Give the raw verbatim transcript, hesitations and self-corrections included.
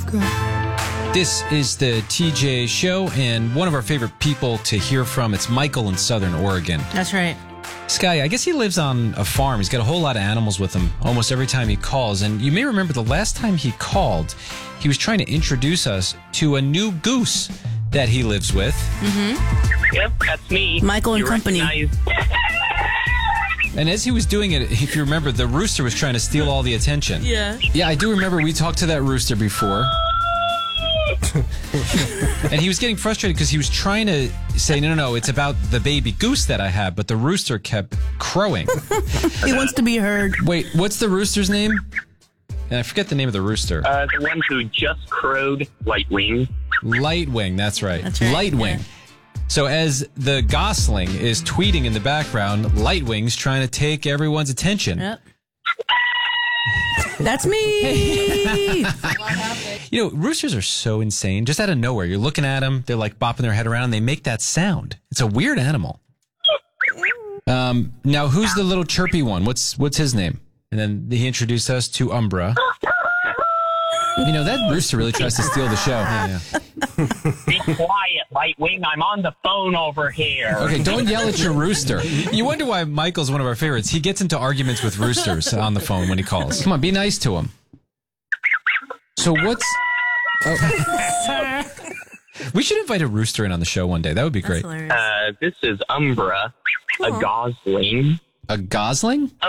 of God. This is the T J Show, and one of our favorite people to hear from, it's Michael in Southern Oregon. That's right. This guy, I guess he lives on a farm. He's got a whole lot of animals with him almost every time he calls. And you may remember the last time he called, he was trying to introduce us to a new goose that he lives with. Mm-hmm. Yep, that's me. Michael and You Company. recognize- And as he was doing it, if you remember, the rooster was trying to steal all the attention. Yeah. Yeah, I do remember we talked to that rooster before. And he was getting frustrated because he was trying to say, no, no, no, it's about the baby goose that I have, but the rooster kept crowing. He wants to be heard. Wait, what's the rooster's name? And I forget the name of the rooster. Uh, the one who just crowed, Lightwing. Lightwing, that's right. That's right, Lightwing. yeah. So as the gosling is tweeting in the background, Lightwing's trying to take everyone's attention. Yep. That's me. You know, roosters are so insane. Just out of nowhere, you're looking at them, they're like bopping their head around, and they make that sound. It's a weird animal. Um, now, who's the little chirpy one? What's what's his name? And then he introduced us to Umbra. You know, that rooster really tries to steal the show. Yeah, yeah. Be quiet, Lightwing. I'm on the phone over here. Okay, don't yell at your rooster. You wonder why Michael's one of our favorites. He gets into arguments with roosters on the phone when he calls. Come on, be nice to him. So what's... Oh. We should invite a rooster in on the show one day. That would be That's great. hilarious. Uh, this is Umbra, a Aw. gosling. A gosling?